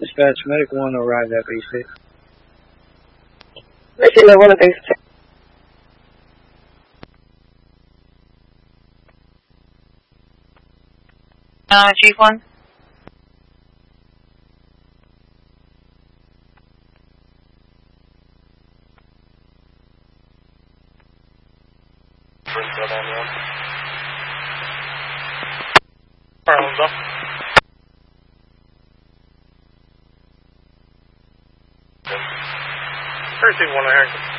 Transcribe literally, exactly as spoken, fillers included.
Dispatch, Medic one arrived at base six. Medic one at base six. Uh, Chief one? Harlem's up. Precinct one, I heard.